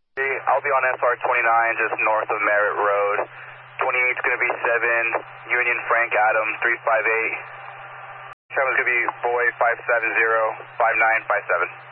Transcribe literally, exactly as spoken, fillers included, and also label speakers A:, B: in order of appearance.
A: I'll be on S R twenty-nine, just north of Merritt Road. twenty-eight is going to be seven, Union Frank Adam three five eight. seven is going to be boy five seven zero five nine five seven.